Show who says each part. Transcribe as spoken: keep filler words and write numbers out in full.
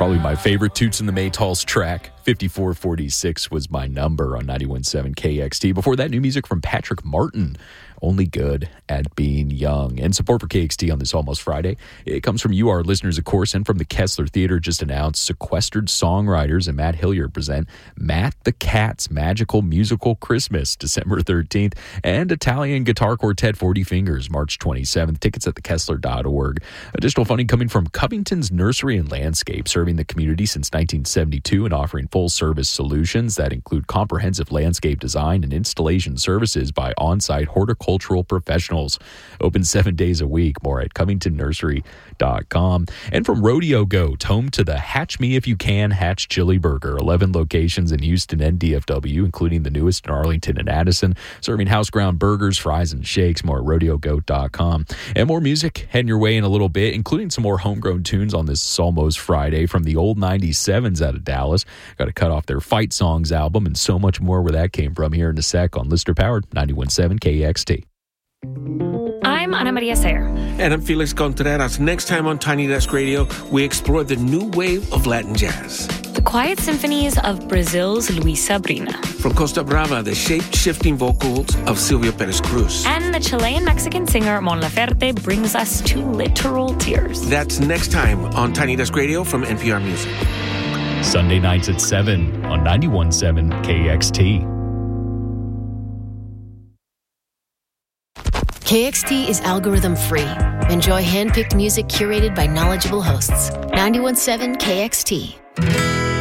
Speaker 1: Probably my favorite Toots and the Maytals track. fifty-four forty-six was my number on ninety-one point seven K X T. Before that, new music from Patrick Martin. Only good at being young. And support for K X T on this Almost Friday. It comes from you, our listeners, of course, and from the Kessler Theater. Just announced Sequestered Songwriters and Matt Hilliard present Matt the Cat's Magical Musical Christmas, December thirteenth, and Italian guitar quartet forty Fingers, March twenty-seventh. Tickets at the kessler dot org. Additional funding coming from Covington's Nursery and Landscape, serving the community since nineteen seventy-two and offering full-service solutions that include comprehensive landscape design and installation services by on-site horticultural cultural professionals. Open seven days a week. More at covington nursery dot com. And from Rodeo Goat, home to the Hatch Me If You Can Hatch Chili Burger. eleven locations in Houston and D F W, including the newest in Arlington and Addison, serving house-ground burgers, fries, and shakes. More at rodeo goat dot com. And more music heading your way in a little bit, including some more homegrown tunes on this Almost Friday from the old ninety-sevens out of Dallas. Got to cut off their Fight Songs album and so much more where that came from here in a sec on Listener Powered ninety-one point seven K X T.
Speaker 2: I'm Ana Maria Sayer.
Speaker 3: And I'm Felix Contreras. Next time on Tiny Desk Radio, we explore the new wave of Latin jazz.
Speaker 2: The quiet symphonies of Brazil's Luis Sabrina.
Speaker 3: From Costa Brava, the shape-shifting vocals of Silvia Perez Cruz.
Speaker 2: And the Chilean-Mexican singer Mon Laferte brings us to literal tears.
Speaker 3: That's next time on Tiny Desk Radio from N P R Music.
Speaker 1: Sunday nights at seven on ninety-one point seven K X T.
Speaker 4: K X T is algorithm free. Enjoy hand-picked music curated by knowledgeable hosts. ninety-one point seven K X T.